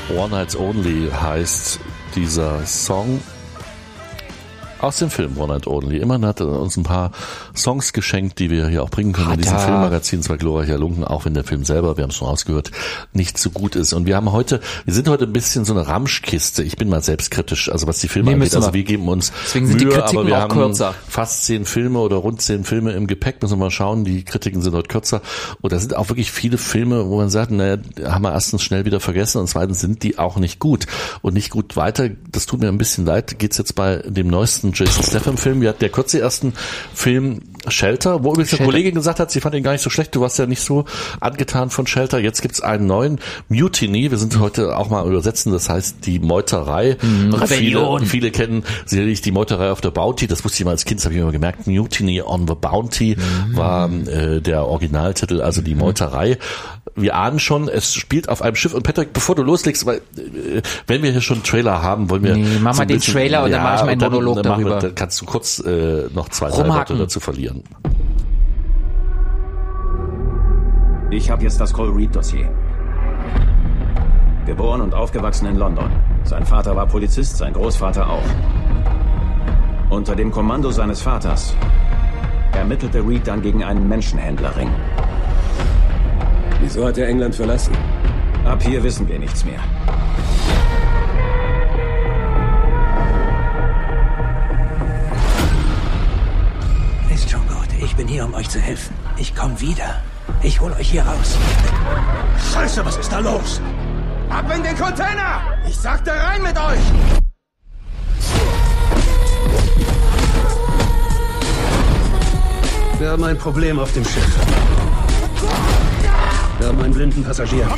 One Night Only heißt dieser Song aus dem Film One Night Only. Immerhin hat er uns ein paar Songs geschenkt, die wir hier auch bringen können in diesem Filmmagazin. Zwei glorreicher Lunken, auch wenn der Film selber, wir haben es schon rausgehört, nicht so gut ist. Und wir sind heute ein bisschen so eine Ramschkiste. Ich bin mal selbstkritisch, also was die Filme angeht. Also wir geben uns Mühe, aber wir haben fast 10 Filme oder rund 10 Filme im Gepäck. Müssen wir mal schauen, die Kritiken sind heute kürzer. Und da sind auch wirklich viele Filme, wo man sagt, naja, haben wir erstens schnell wieder vergessen und zweitens sind die auch nicht gut. Und nicht gut weiter, das tut mir ein bisschen leid, geht's jetzt bei dem neuesten Jason Statham-Film. Wir hatten ja kurz den ersten Film Shelter, wo übrigens eine Kollegin gesagt hat, sie fand ihn gar nicht so schlecht, du warst ja nicht so angetan von Shelter. Jetzt gibt's einen neuen, Mutiny, wir sind heute auch mal übersetzen, das heißt die Meuterei. Viele kennen sicherlich die Meuterei auf der Bounty, das wusste ich mal als Kind, das habe ich immer gemerkt, Mutiny on the Bounty war der Originaltitel, also die Meuterei. Wir ahnen schon, es spielt auf einem Schiff. Und Patrick, bevor du loslegst, weil wenn wir hier schon einen Trailer haben, wollen wir... mach mal den Trailer und dann mache ich meinen Monolog darüber. Dann kannst du kurz noch 2-3 Worte dazu verlieren. Ich habe jetzt das Cole Reed-Dossier. Geboren und aufgewachsen in London. Sein Vater war Polizist, sein Großvater auch. Unter dem Kommando seines Vaters ermittelte Reed dann gegen einen Menschenhändlerring. Wieso hat er England verlassen? Ab hier wissen wir nichts mehr. Ist schon gut. Ich bin hier, um euch zu helfen. Ich komme wieder. Ich hol euch hier raus. Scheiße, was ist da los? Ab in den Container! Ich sagte rein mit euch! Wir haben ein Problem auf dem Schiff. Wir haben einen blinden Passagier.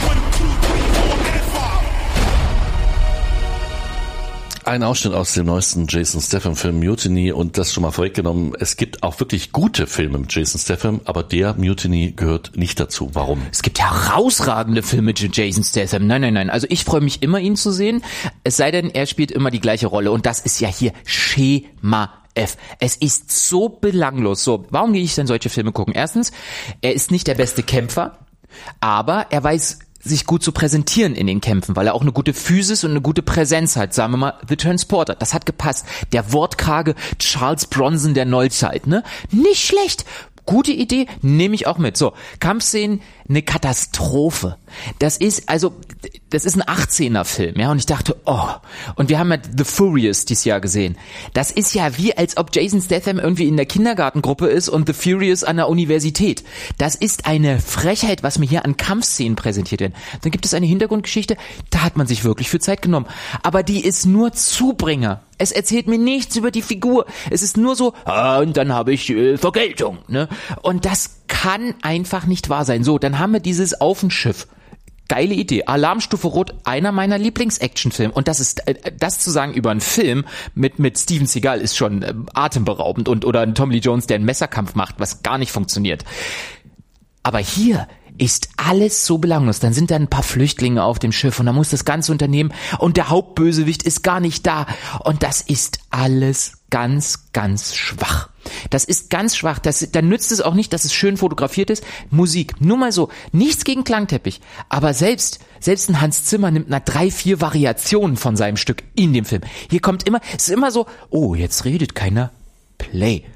Ein Ausschnitt aus dem neuesten Jason Statham-Film Mutiny und das schon mal vorweggenommen. Es gibt auch wirklich gute Filme mit Jason Statham, aber der Mutiny gehört nicht dazu. Warum? Es gibt herausragende Filme mit Jason Statham. Nein. Also ich freue mich immer, ihn zu sehen. Es sei denn, er spielt immer die gleiche Rolle und das ist ja hier Schema F. Es ist so belanglos. So, warum gehe ich denn solche Filme gucken? Erstens, er ist nicht der beste Kämpfer, aber er weiß sich gut zu präsentieren in den Kämpfen, weil er auch eine gute Physis und eine gute Präsenz hat. Sagen wir mal, The Transporter, das hat gepasst. Der wortkarge Charles Bronson der Neuzeit, ne? Nicht schlecht. Gute Idee, nehme ich auch mit. So, Kampfszenen, eine Katastrophe. Das ist ein 18er-Film, ja, und ich dachte, und wir haben ja The Furious dieses Jahr gesehen. Das ist ja wie, als ob Jason Statham irgendwie in der Kindergartengruppe ist und The Furious an der Universität. Das ist eine Frechheit, was mir hier an Kampfszenen präsentiert wird. Dann gibt es eine Hintergrundgeschichte, da hat man sich wirklich für Zeit genommen. Aber die ist nur Zubringer. Es erzählt mir nichts über die Figur. Es ist nur so, und dann habe ich Vergeltung, ne? Und das kann einfach nicht wahr sein. So, dann haben wir dieses Auf dem Schiff. Geile Idee. Alarmstufe Rot, einer meiner Lieblings-Actionfilme. Und das zu sagen über einen Film mit Steven Seagal ist schon atemberaubend oder ein Tommy Lee Jones, der einen Messerkampf macht, was gar nicht funktioniert. Aber hier ist alles so belanglos. Dann sind da ein paar Flüchtlinge auf dem Schiff und dann muss das ganze Unternehmen und der Hauptbösewicht ist gar nicht da. Und das ist alles ganz, ganz schwach. Das ist ganz schwach. Dann nützt es auch nicht, dass es schön fotografiert ist. Musik, nur mal so. Nichts gegen Klangteppich. Aber selbst ein Hans Zimmer nimmt 3-4 Variationen von seinem Stück in dem Film. Hier kommt immer, es ist immer so, jetzt redet keiner. Play.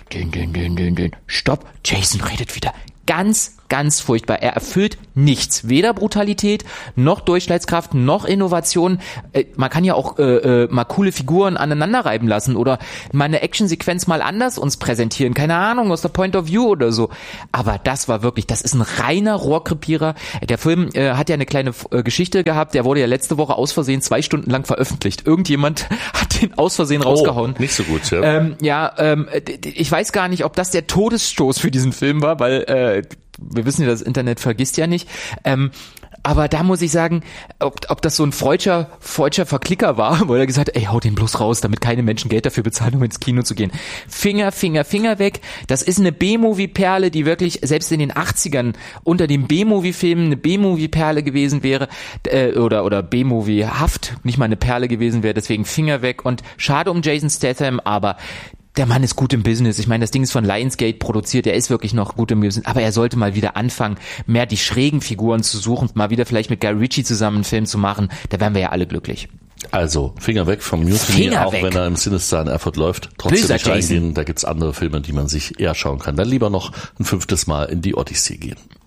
Stopp. Jason redet wieder. Ganz, ganz furchtbar. Er erfüllt nichts. Weder Brutalität, noch Durchschlagskraft, noch Innovation. Man kann ja auch mal coole Figuren aneinander reiben lassen oder mal eine Actionsequenz mal anders uns präsentieren. Keine Ahnung, aus der Point of View oder so. Aber das ist ein reiner Rohrkrepierer. Der Film hat ja eine kleine Geschichte gehabt. Der wurde ja letzte Woche aus Versehen 2 Stunden lang veröffentlicht. Irgendjemand hat den aus Versehen rausgehauen. Nicht so gut, ja. Ich weiß gar nicht, ob das der Todesstoß für diesen Film war, weil wir wissen ja, das Internet vergisst ja nicht. Aber da muss ich sagen, ob das so ein freudscher Verklicker war, wo er gesagt hat, haut den bloß raus, damit keine Menschen Geld dafür bezahlen, um ins Kino zu gehen. Finger weg. Das ist eine B-Movie-Perle, die wirklich selbst in den 80ern unter den B-Movie-Filmen eine B-Movie-Perle gewesen wäre, oder B-Movie-haft, nicht mal eine Perle gewesen wäre, deswegen Finger weg. Und schade um Jason Statham, aber Der Mann ist gut im Business. Ich meine, das Ding ist von Lionsgate produziert. Er ist wirklich noch gut im Business. Aber er sollte mal wieder anfangen, mehr die schrägen Figuren zu suchen, mal wieder vielleicht mit Guy Ritchie zusammen einen Film zu machen. Da wären wir ja alle glücklich. Also, Finger weg vom Mutiny, auch wenn er im Sinister in Erfurt läuft. Trotzdem nicht reingehen. Da gibt's andere Filme, die man sich eher schauen kann. Dann lieber noch ein 5. Mal in die Odyssee gehen.